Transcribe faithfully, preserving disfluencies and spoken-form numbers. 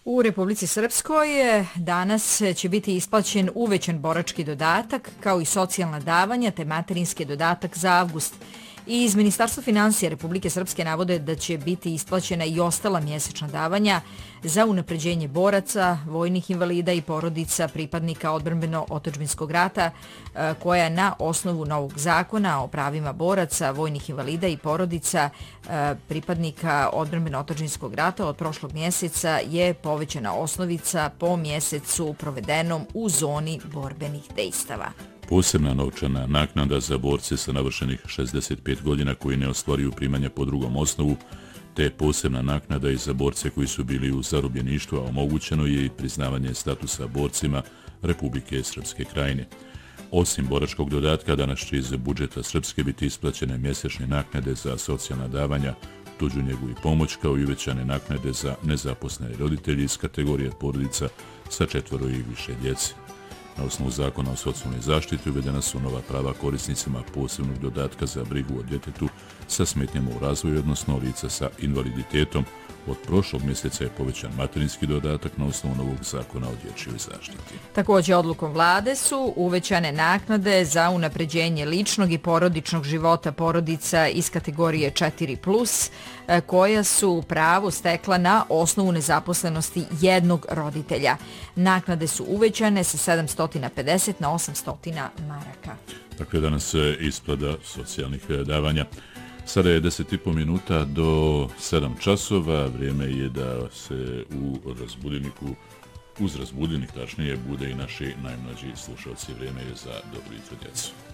U Republici Srpskoj danas će biti isplaćen uvećan borački dodatak kao i socijalna davanja te materinski dodatak za avgust. I iz Ministarstva finansija Republike Srpske navode da će biti isplaćena i ostala mjesečna davanja za unapređenje boraca, vojnih invalida i porodica pripadnika odbrambeno-otadžbinskog rata koja na osnovu novog zakona o pravima boraca, vojnih invalida i porodica pripadnika odbrambeno-otadžbinskog rata od prošlog mjeseca je povećana osnovica po mjesecu provedenom u zoni borbenih dejstava. Posebna novčana naknada za borce sa navršenih šezdeset pet godina koji ne ostvaruju primanja po drugom osnovu, te posebna naknada i za borce koji su bili u zarobljeništvu, a omogućeno je i priznavanje statusa borcima Republike Srpske Krajine. Osim boračkog dodatka, danas će iz budžeta Srpske biti isplaćene mjesečne naknade za socijalna davanja, tuđu njegu i pomoć, kao i uvećane naknade za nezaposlene roditelji iz kategorije porodica sa četvoro i više djece. Na osnovu zakona o socijalnoj zaštiti uvedena su nova prava korisnicima posebnog dodatka za brigu o djetetu sa smetnjama u razvoju, odnosno lica sa invaliditetom. Od prošlog mjeseca je povećan materinski dodatak na osnovu novog zakona o dječjoj zaštiti. Također odlukom vlade su uvećane naknade za unapređenje ličnog i porodičnog života porodica iz kategorije četiri plus, koja su pravo stekla na osnovu nezaposlenosti jednog roditelja. Naknade su uvećane sa sedamsto pedeset na osamsto maraka. Dakle, danas isplata socijalnih davanja. Sada je deset i po minuta do sedam časova. Vrijeme je da se u razbudilniku, uz razbudilnik tačnije, bude i naši najmlađi slušalci. Vrijeme je za Dobro jutro, djeco.